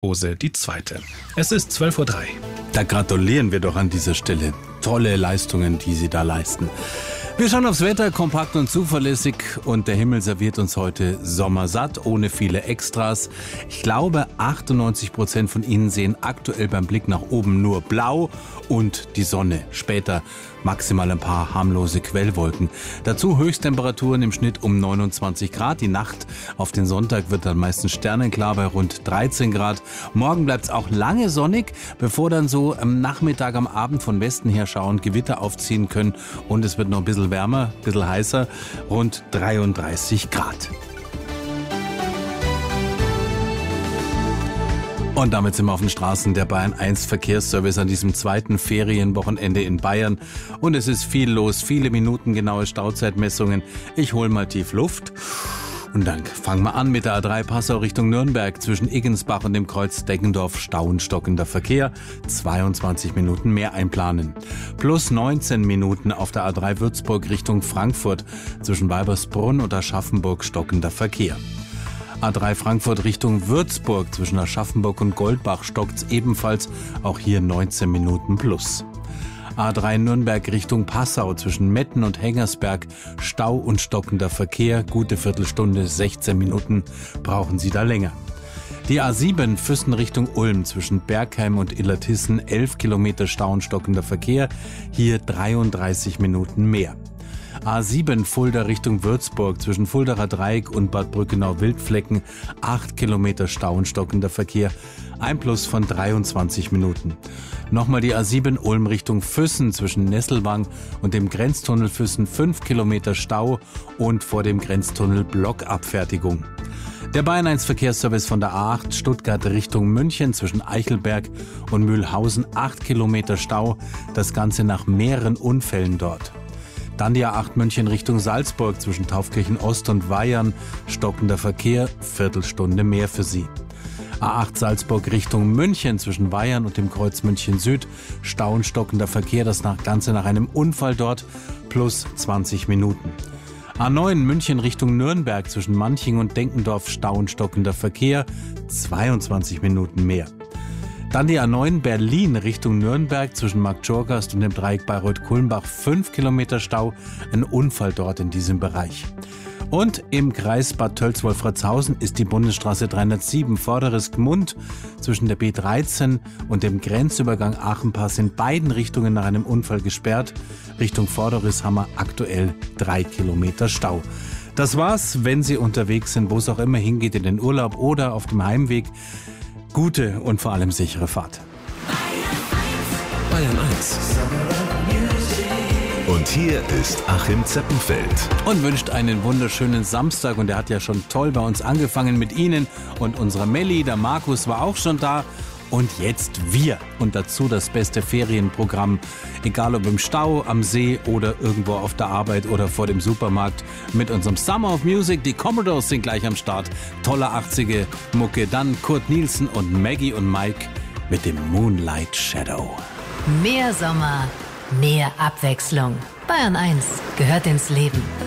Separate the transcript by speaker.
Speaker 1: Hose die zweite. Es ist 12:03 Uhr.
Speaker 2: Da gratulieren wir doch an dieser Stelle. Tolle Leistungen, die Sie da leisten. Wir schauen aufs Wetter, kompakt und zuverlässig, und der Himmel serviert uns heute sommersatt, ohne viele Extras. Ich glaube, 98% von Ihnen sehen aktuell beim Blick nach oben nur blau und die Sonne. Später maximal ein paar harmlose Quellwolken. Dazu Höchsttemperaturen im Schnitt um 29 Grad. Die Nacht auf den Sonntag wird dann meistens sternenklar bei rund 13 Grad. Morgen bleibt es auch lange sonnig, bevor dann so am Nachmittag, am Abend von Westen her schauend Gewitter aufziehen können. Und es wird noch ein bisschen wärmer, ein bisschen heißer, rund 33 Grad. Und damit sind wir auf den Straßen der Bayern 1 Verkehrsservice an diesem zweiten Ferienwochenende in Bayern. Und es ist viel los, viele minutengenaue Stauzeitmessungen. Ich hole mal tief Luft. Und dann fangen wir an mit der A3 Passau Richtung Nürnberg. Zwischen Iggensbach und dem Kreuz Deggendorf Stau und stockender Verkehr. 22 Minuten mehr einplanen. Plus 19 Minuten auf der A3 Würzburg Richtung Frankfurt. Zwischen Weibersbrunn und Aschaffenburg stockender Verkehr. A3 Frankfurt Richtung Würzburg. Zwischen Aschaffenburg und Goldbach stockt's ebenfalls. Auch hier 19 Minuten plus. A3 Nürnberg Richtung Passau zwischen Metten und Hengersberg, Stau und stockender Verkehr, gute Viertelstunde, 16 Minuten brauchen Sie da länger. Die A7 Füssen Richtung Ulm zwischen Bergheim und Illertissen, 11 Kilometer Stau und stockender Verkehr, hier 33 Minuten mehr. A7 Fulda Richtung Würzburg zwischen Fuldaer Dreieck und Bad Brückenau-Wildflecken, 8 Kilometer Stau und stockender Verkehr, ein Plus von 23 Minuten. Nochmal die A7 Ulm Richtung Füssen zwischen Nesselwang und dem Grenztunnel Füssen, 5 Kilometer Stau und vor dem Grenztunnel Blockabfertigung. Der Bayern 1 Verkehrsservice von der A8 Stuttgart Richtung München zwischen Eichelberg und Mühlhausen, 8 Kilometer Stau, das Ganze nach mehreren Unfällen dort. Dann die A8 München Richtung Salzburg zwischen Taufkirchen Ost und Weyern, stockender Verkehr, Viertelstunde mehr für Sie. A8 Salzburg Richtung München zwischen Weyern und dem Kreuz München Süd, Stau und stockender Verkehr, das Ganze nach einem Unfall dort, plus 20 Minuten. A9 München Richtung Nürnberg zwischen Manching und Denkendorf, Stau und stockender Verkehr, 22 Minuten mehr. Dann die A9 Berlin Richtung Nürnberg zwischen Marktschorgast und dem Dreieck Bayreuth-Kulmbach, 5 Kilometer Stau, ein Unfall dort in diesem Bereich. Und im Kreis Bad Tölz-Wolfratshausen ist die Bundesstraße 307 Vorderes Gmund zwischen der B13 und dem Grenzübergang Aachenpass in beiden Richtungen nach einem Unfall gesperrt. Richtung Vorderes haben wir aktuell 3 Kilometer Stau. Das war's, wenn Sie unterwegs sind, wo es auch immer hingeht, in den Urlaub oder auf dem Heimweg. Gute und vor allem sichere Fahrt.
Speaker 3: Bayern 1. Und hier ist Achim Zeppenfeld.
Speaker 2: Und wünscht einen wunderschönen Samstag. Und er hat ja schon toll bei uns angefangen mit Ihnen und unserer Melli. Der Markus war auch schon da. Und jetzt wir. Und dazu das beste Ferienprogramm. Egal ob im Stau, am See oder irgendwo auf der Arbeit oder vor dem Supermarkt. Mit unserem Summer of Music. Die Commodores sind gleich am Start. Tolle 80er Mucke. Dann Kurt Nielsen und Maggie und Mike mit dem Moonlight Shadow.
Speaker 4: Mehr Sommer, mehr Abwechslung. Bayern 1 gehört ins Leben.